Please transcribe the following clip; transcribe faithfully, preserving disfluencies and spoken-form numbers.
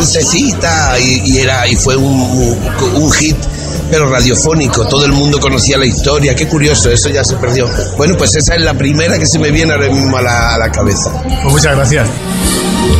Lucecita, y, y era y fue un, un, un hit, pero radiofónico, todo el mundo conocía la historia. Qué curioso, eso ya se perdió. Bueno, pues esa es la primera que se me viene ahora mismo a la, a la cabeza. Pues muchas gracias.